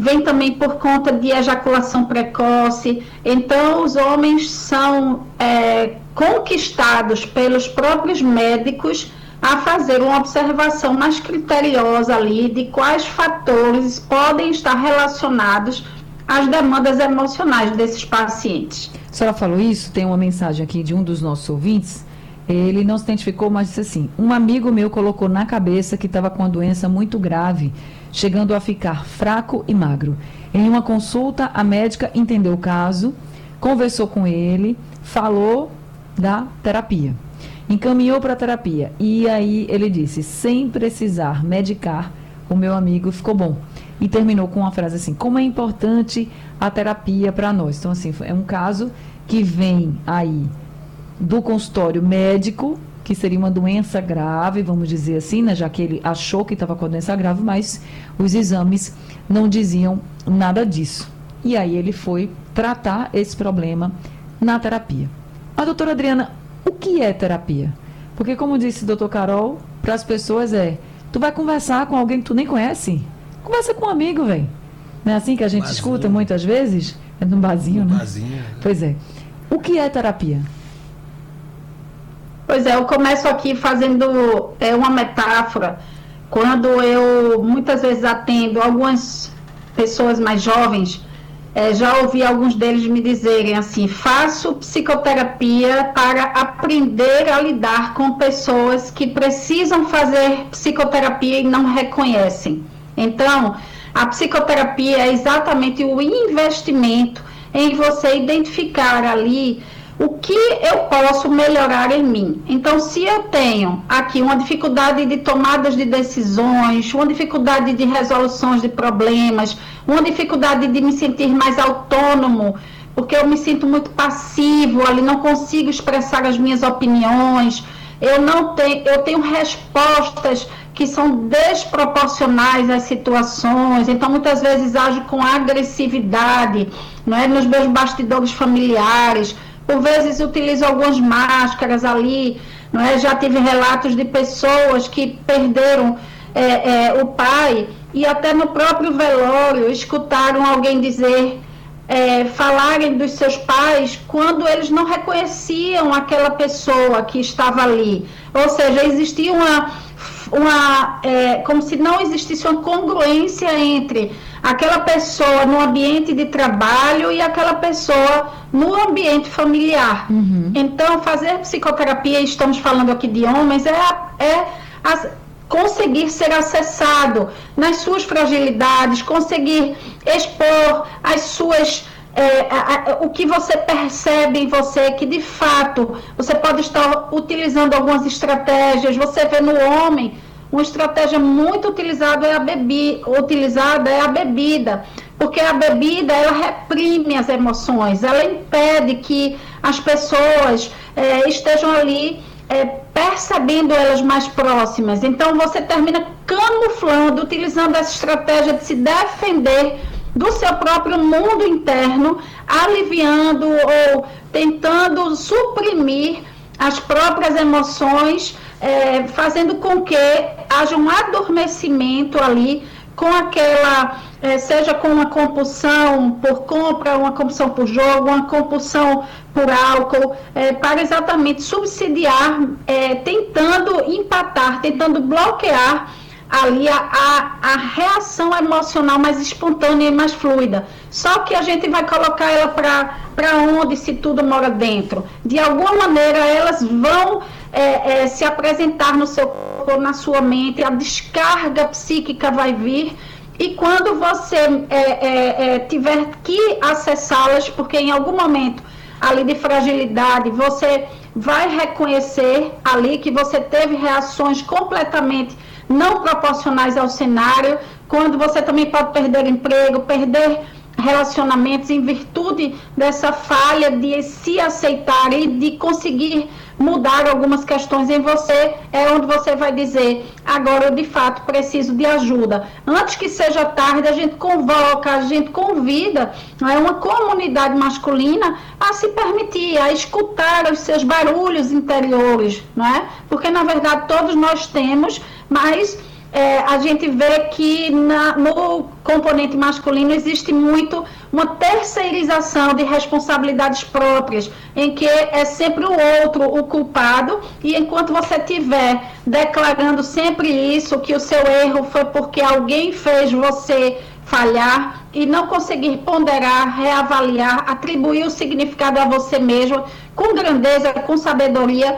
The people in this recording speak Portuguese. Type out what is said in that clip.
vem também por conta de ejaculação precoce. Então, os homens são conquistados pelos próprios médicos a fazer uma observação mais criteriosa ali de quais fatores podem estar relacionados às demandas emocionais desses pacientes. A senhora falou isso, tem uma mensagem aqui de um dos nossos ouvintes, ele não se identificou, mas disse assim: um amigo meu colocou na cabeça que estava com uma doença muito grave, chegando a ficar fraco e magro. Em uma consulta, a médica entendeu o caso, conversou com ele, falou da terapia, encaminhou para a terapia, e aí ele disse, sem precisar medicar, o meu amigo ficou bom. E terminou com uma frase assim: como é importante a terapia para nós. Então, assim, é um caso que vem aí do consultório médico, que seria uma doença grave, vamos dizer assim, né, já que ele achou que estava com a doença grave, mas os exames não diziam nada disso. E aí ele foi tratar esse problema na terapia. Mas, doutora Adriana, o que é terapia? Porque, como disse o doutor Carol, para as pessoas tu vai conversar com alguém que tu nem conhece? Conversa com um amigo, velho. Não é assim que a gente escuta muitas vezes? É num barzinho, né? Pois é. O que é terapia? Pois é, eu começo aqui fazendo uma metáfora. Quando eu muitas vezes atendo algumas pessoas mais jovens, já ouvi alguns deles me dizerem assim: faço psicoterapia para aprender a lidar com pessoas que precisam fazer psicoterapia e não reconhecem. Então, a psicoterapia é exatamente o investimento em você identificar ali o que eu posso melhorar em mim. Então, se eu tenho aqui uma dificuldade de tomadas de decisões, uma dificuldade de resoluções de problemas, uma dificuldade de me sentir mais autônomo, porque eu me sinto muito passivo, ali não consigo expressar as minhas opiniões, eu tenho respostas que são desproporcionais às situações, então muitas vezes ajo com agressividade, não é, nos meus bastidores familiares. Por vezes utilizo algumas máscaras ali, não é? Já tive relatos de pessoas que perderam o pai e até no próprio velório escutaram alguém dizer, falarem dos seus pais quando eles não reconheciam aquela pessoa que estava ali. Ou seja, existia como se não existisse uma congruência entre aquela pessoa no ambiente de trabalho e aquela pessoa no ambiente familiar. Uhum. Então, fazer psicoterapia, estamos falando aqui de homens, conseguir ser acessado nas suas fragilidades, conseguir expor as suas... o que você percebe em você, que de fato você pode estar utilizando algumas estratégias. Você vê no homem, uma estratégia muito utilizada é a bebida, porque a bebida, ela reprime as emoções, ela impede que as pessoas estejam ali percebendo elas mais próximas. Então você termina camuflando, utilizando essa estratégia de se defender do seu próprio mundo interno, aliviando ou tentando suprimir as próprias emoções, fazendo com que haja um adormecimento ali com aquela, seja com uma compulsão por compra, uma compulsão por jogo, uma compulsão por álcool, para exatamente subsidiar, tentando empatar, tentando bloquear ali a reação emocional mais espontânea e mais fluida. Só que a gente vai colocar ela para onde, se tudo mora dentro? De alguma maneira elas vão se apresentar no seu corpo, na sua mente, a descarga psíquica vai vir, e quando você tiver que acessá-las, porque em algum momento ali de fragilidade, você vai reconhecer ali que você teve reações completamente não proporcionais ao cenário, quando você também pode perder emprego, perder relacionamentos em virtude dessa falha de se aceitar e de conseguir mudar algumas questões em você, é onde você vai dizer: agora eu de fato preciso de ajuda. Antes que seja tarde, a gente convoca, a gente convida uma comunidade masculina a se permitir, a escutar os seus barulhos interiores, não é? Porque na verdade todos nós temos, mas a gente vê que no componente masculino existe muito uma terceirização de responsabilidades próprias, em que é sempre o outro o culpado, e enquanto você estiver declarando sempre isso, que o seu erro foi porque alguém fez você falhar, e não conseguir ponderar, reavaliar, atribuir o significado a você mesmo, com grandeza, com sabedoria,